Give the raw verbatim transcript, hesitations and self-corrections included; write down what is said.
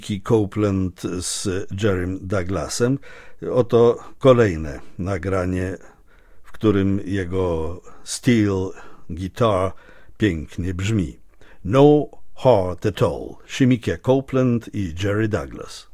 Shimiki Copeland z Jerrym Douglasem. Oto kolejne nagranie, w którym jego steel guitar pięknie brzmi. No Heart at All, Shimiki Copeland i Jerry Douglas.